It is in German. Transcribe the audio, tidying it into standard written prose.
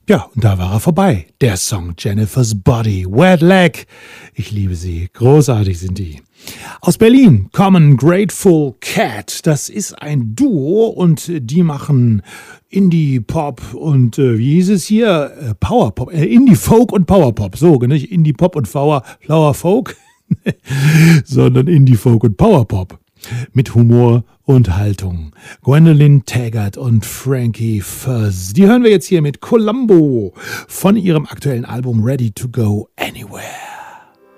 Ja, und da war er vorbei. Der Song Jennifer's Body, Wet Leg. Ich liebe sie. Großartig sind die. Aus Berlin kommen Grateful Cat. Das ist ein Duo und die machen Indie-Pop und wie hieß es hier? Power-Pop. Indie-Folk und Power-Pop. So, nicht Indie-Pop und Flower-Folk, sondern Indie-Folk und Power-Pop. Mit Humor und Haltung. Gwendolyn Taggart und Frankie Fuzz. Die hören wir jetzt hier mit Columbo von ihrem aktuellen Album Ready to Go Anywhere.